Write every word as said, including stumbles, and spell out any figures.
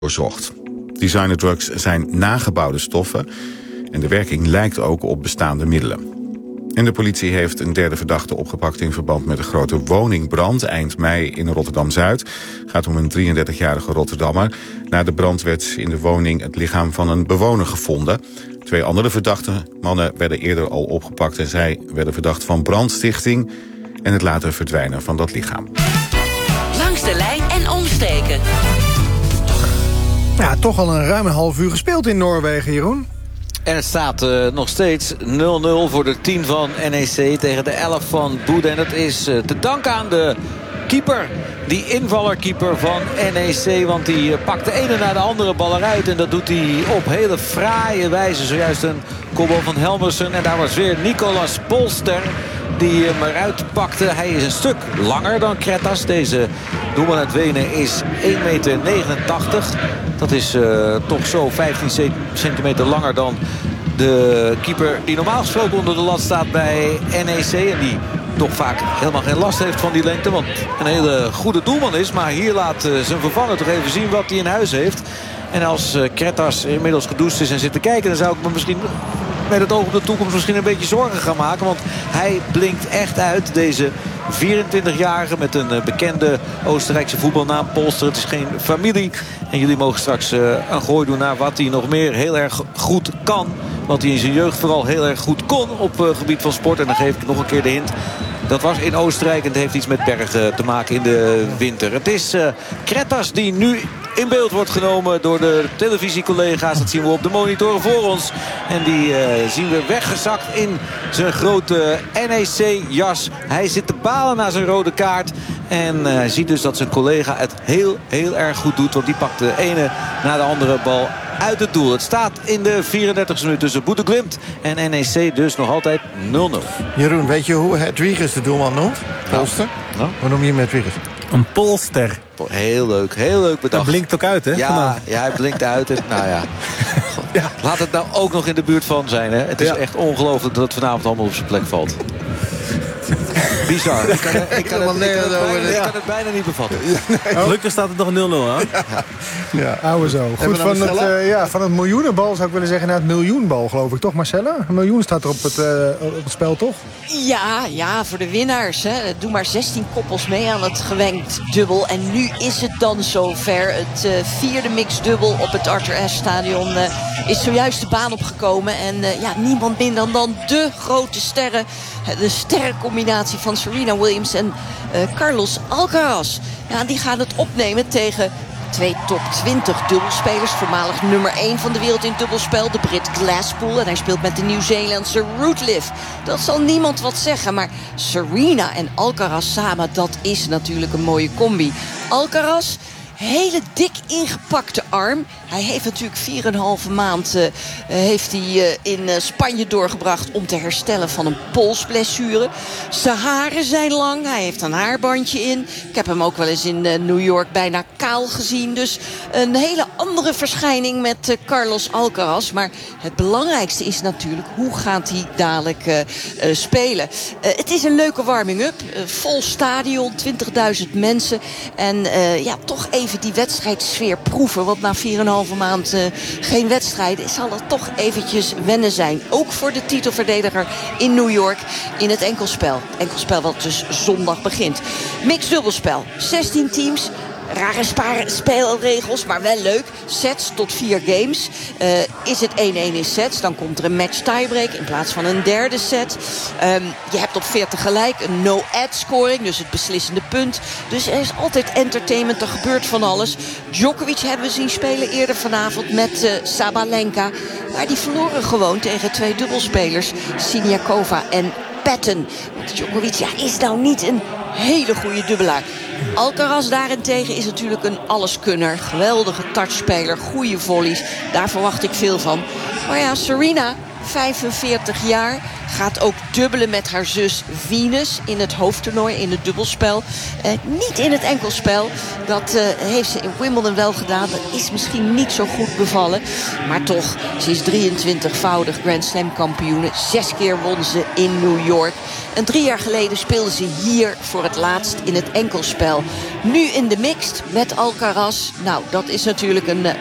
doorzocht. Designerdrugs zijn nagebouwde stoffen en de werking lijkt ook op bestaande middelen. En de politie heeft een derde verdachte opgepakt in verband met een grote woningbrand eind mei in Rotterdam-Zuid. Het gaat om een drieëndertigjarige Rotterdammer. Na de brand werd in de woning het lichaam van een bewoner gevonden. Twee andere verdachte mannen werden eerder al opgepakt en zij werden verdacht van brandstichting en het laten verdwijnen van dat lichaam. Langs de lijn en omsteken. Ja, toch al een ruim een half uur gespeeld in Noorwegen, Jeroen. En het staat uh, nog steeds nul nul voor de tien van N E C tegen de elf van Boede. En dat is uh, te danken aan de keeper. Die invallerkeeper van N E C. Want die uh, pakt de ene na de andere bal eruit. En dat doet hij op hele fraaie wijze. Zojuist een kopbal van Helmersen. En daar was weer Nicolas Polster die hem eruit pakte. Hij is een stuk langer dan Kretas. Deze doelman uit Wenen is één meter negenentachtig. Dat is uh, toch zo vijftien centimeter langer dan de keeper die normaal gesproken onder de lat staat bij N E C. En die toch vaak helemaal geen last heeft van die lengte. Want een hele goede doelman is. Maar hier laat uh, zijn vervanger toch even zien wat hij in huis heeft. En als uh, Kretas inmiddels gedoucht is en zit te kijken, dan zou ik me misschien met het oog op de toekomst misschien een beetje zorgen gaan maken. Want hij blinkt echt uit, deze vierentwintigjarige met een uh, bekende Oostenrijkse voetbalnaam, Polster. Het is geen familie. En jullie mogen straks uh, een gooi doen naar wat hij nog meer heel erg goed kan. Wat hij in zijn jeugd vooral heel erg goed kon op uh, gebied van sport. En dan geef ik nog een keer de hint. Dat was in Oostenrijk en het heeft iets met bergen te maken in de winter. Het is uh, Kretas die nu in beeld wordt genomen door de televisiecollega's. Dat zien we op de monitoren voor ons. En die uh, zien we weggezakt in zijn grote N E C-jas. Hij zit te balen naar zijn rode kaart. En uh, ziet dus dat zijn collega het heel, heel erg goed doet. Want die pakt de ene na de andere bal uit het doel. Het staat in de vierendertigste minuut tussen Boede Glimt en N E C. Dus nog altijd nul nul. Jeroen, weet je hoe Hedwiges de doelman noemt? Polster? Nou. Hoe noem je hem Hedwiges? Een polster. Heel leuk, heel leuk bedacht. Dat blinkt ook uit, hè? Ja, ja, hij blinkt uit. En, nou ja. ja. Laat het nou ook nog in de buurt van zijn, hè. Het is ja. echt ongelooflijk dat het vanavond allemaal op zijn plek valt. Bizar. Ik kan, ik kan, het, ik kan, het, bijna, ik kan het bijna niet bevatten. Nee. Gelukkig staat het nog nul nul, hè? Ja. Ja. Oude zo. Goed, van het, uh, ja, van het miljoenenbal zou ik willen zeggen naar het miljoenbal, geloof ik. Toch, Marcella? Een miljoen staat er op het, uh, op het spel, toch? Ja, ja, voor de winnaars. Hè. Doe maar zestien koppels mee aan het gewenkt dubbel. En nu is het dan zover. Het uh, vierde mixdubbel op het Arthur Ashe Stadion uh, is zojuist de baan opgekomen. En uh, ja, niemand minder dan de grote sterren. De sterrencombinatie van Serena Williams en uh, Carlos Alcaraz. Ja, die gaan het opnemen tegen twee top twintig dubbelspelers. Voormalig nummer één van de wereld in dubbelspel. De Brit Glasspool. En hij speelt met de Nieuw-Zeelandse Rootliff. Dat zal niemand wat zeggen. Maar Serena en Alcaraz samen, dat is natuurlijk een mooie combi. Alcaraz, hele dik ingepakte arm. Hij heeft natuurlijk vier en een halve maand uh, heeft hij, uh, in uh, Spanje doorgebracht om te herstellen van een polsblessure. Zijn haren zijn lang. Hij heeft een haarbandje in. Ik heb hem ook wel eens in uh, New York bijna kaal gezien. Dus een hele andere verschijning met uh, Carlos Alcaraz. Maar het belangrijkste is natuurlijk, hoe gaat hij dadelijk uh, uh, spelen? Uh, het is een leuke warming-up. Uh, vol stadion, twintigduizend mensen. En uh, ja, toch even die wedstrijdsfeer proeven. Want na vier en een halve maand uh, geen wedstrijden zal het toch eventjes wennen zijn. Ook voor de titelverdediger in New York in het enkelspel. Enkelspel wat dus zondag begint. Mixed dubbelspel. zestien teams. Rare spelregels, maar wel leuk. Sets tot vier games. Uh, is het één één in sets, dan komt er een match tiebreak in plaats van een derde set. Um, je hebt op veertig gelijk een no-ad scoring, dus het beslissende punt. Dus er is altijd entertainment, er gebeurt van alles. Djokovic hebben we zien spelen eerder vanavond met uh, Sabalenka. Maar die verloren gewoon tegen twee dubbelspelers, Siniakova en Patton. Want Djokovic ja, is nou niet een hele goede dubbelaar. Alcaraz daarentegen is natuurlijk een alleskunner. Geweldige touchspeler, goede volleys. Daar verwacht ik veel van. Maar ja, Serena, vijfenveertig jaar. Gaat ook dubbelen met haar zus Venus in het hoofdtoernooi, in het dubbelspel. Eh, niet in het enkelspel. Dat uh, heeft ze in Wimbledon wel gedaan. Dat is misschien niet zo goed bevallen. Maar toch, ze is drieëntwintigvoudig Grand Slam kampioene. Zes keer won ze in New York. En drie jaar geleden speelde ze hier voor het laatst in het enkelspel. Nu in de mixed met Alcaraz. Nou, dat is natuurlijk een